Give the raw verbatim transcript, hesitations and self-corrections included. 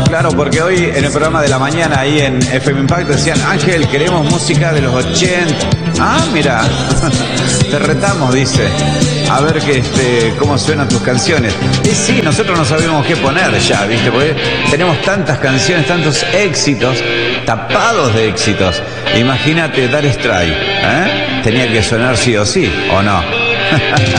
claro, porque hoy en el programa de la mañana ahí en F M Impact decían, Ángel, queremos música de los ochenta. Ah, mira, te retamos, dice. A ver que este, cómo suenan tus canciones. Y sí, nosotros no sabemos qué poner ya, ¿viste? Porque tenemos tantas canciones, tantos éxitos, tapados de éxitos. Imagínate Dire Straits, ¿eh? Tenía que sonar sí o sí, ¿o no?